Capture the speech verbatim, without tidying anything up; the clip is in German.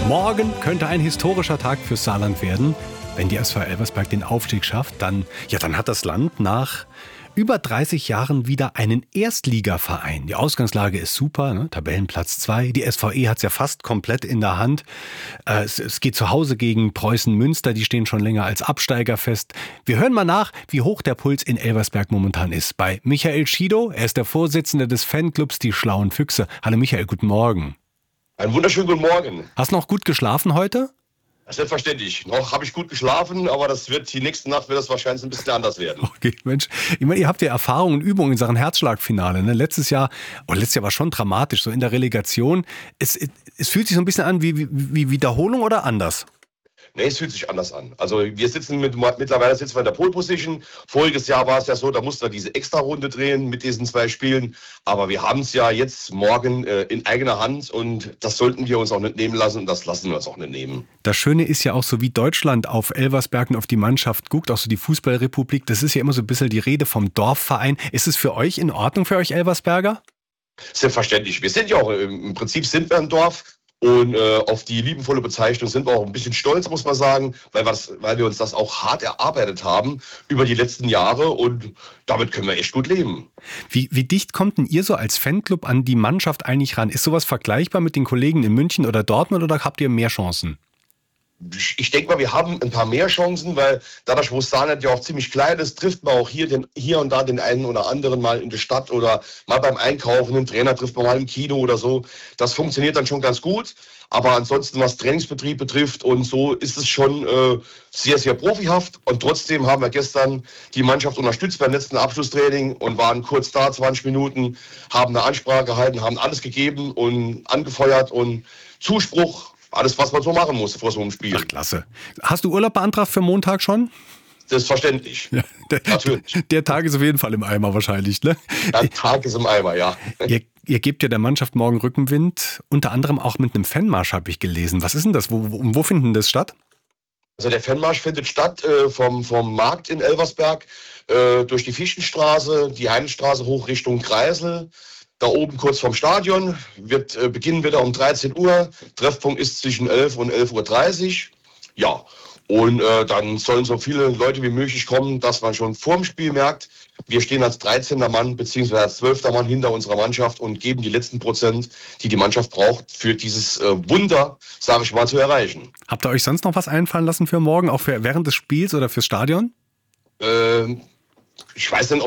Morgen könnte ein historischer Tag fürs Saarland werden. Wenn die S V Elversberg den Aufstieg schafft, dann, ja, dann hat das Land nach über dreißig Jahren wieder einen Erstligaverein. Die Ausgangslage ist super, ne? Tabellenplatz zwei. Die S V E hat es ja fast komplett in der Hand. Äh, es, es geht zu Hause gegen Preußen Münster, die stehen schon länger als Absteiger fest. Wir hören mal nach, wie hoch der Puls in Elversberg momentan ist. Bei Michael Schidow, er ist der Vorsitzende des Fanclubs Die Schlauen Füchse. Hallo Michael, guten Morgen. Einen wunderschönen guten Morgen. Hast du noch gut geschlafen heute? Selbstverständlich. Noch habe ich gut geschlafen, aber das wird die nächste Nacht wird das wahrscheinlich ein bisschen anders werden. Okay, Mensch. Ich meine, ihr habt ja Erfahrung und Übung in Sachen Herzschlagfinale. Ne? Letztes Jahr, oh, letztes Jahr war schon dramatisch, so in der Relegation. Es, es, es fühlt sich so ein bisschen an wie, wie, wie Wiederholung oder anders? Nee, es fühlt sich anders an. Also wir sitzen mit, mittlerweile sitzen wir in der Pole Position. Voriges Jahr war es ja so, da mussten wir diese Extra-Runde drehen mit diesen zwei Spielen. Aber wir haben es ja jetzt morgen äh, in eigener Hand und das sollten wir uns auch nicht nehmen lassen und das lassen wir uns auch nicht nehmen. Das Schöne ist ja auch so, wie Deutschland auf Elversberg und auf die Mannschaft guckt, auch so die Fußballrepublik. Das ist ja immer so ein bisschen die Rede vom Dorfverein. Ist es für euch in Ordnung, für euch Elversberger? Selbstverständlich. Wir sind ja auch, im Prinzip sind wir ein Dorf. Und äh, auf die liebenvolle Bezeichnung sind wir auch ein bisschen stolz, muss man sagen, weil, weil wir uns das auch hart erarbeitet haben über die letzten Jahre und damit können wir echt gut leben. Wie, wie dicht kommt denn ihr so als Fanclub an die Mannschaft eigentlich ran? Ist sowas vergleichbar mit den Kollegen in München oder Dortmund oder habt ihr mehr Chancen? Ich denke mal, wir haben ein paar mehr Chancen, weil dadurch, wo Saarland ja auch ziemlich klein ist, trifft man auch hier, den, hier und da den einen oder anderen mal in der Stadt oder mal beim Einkaufen, den Trainer trifft man mal im Kino oder so. Das funktioniert dann schon ganz gut. Aber ansonsten, was Trainingsbetrieb betrifft und so, ist es schon äh, sehr, sehr profihaft. Und trotzdem haben wir gestern die Mannschaft unterstützt beim letzten Abschlusstraining und waren kurz da, zwanzig Minuten, haben eine Ansprache gehalten, haben alles gegeben und angefeuert und Zuspruch. Alles, was man so machen muss vor so einem Spiel. Ach, klasse. Hast du Urlaub beantragt für Montag schon? Selbstverständlich. Ja, der, Natürlich. Der Tag ist auf jeden Fall im Eimer wahrscheinlich, ne? Der Tag ist im Eimer, ja. Ihr, ihr gebt ja der Mannschaft morgen Rückenwind, unter anderem auch mit einem Fanmarsch, habe ich gelesen. Was ist denn das? Wo, wo, wo findet das statt? Also der Fanmarsch findet statt äh, vom, vom Markt in Elversberg äh, durch die Fichtenstraße, die Heidenstraße hoch Richtung Kreisel. Da oben kurz vorm Stadion, wird äh, beginnen wieder um dreizehn Uhr. Treffpunkt ist zwischen elf und elf Uhr dreißig. Ja, und äh, dann sollen so viele Leute wie möglich kommen, dass man schon vorm Spiel merkt, wir stehen als dreizehnter Mann bzw. als zwölfter Mann hinter unserer Mannschaft und geben die letzten Prozent, die die Mannschaft braucht, für dieses äh, Wunder, sage ich mal, zu erreichen. Habt ihr euch sonst noch was einfallen lassen für morgen, auch für während des Spiels oder fürs Stadion? Äh, ich weiß nicht, ob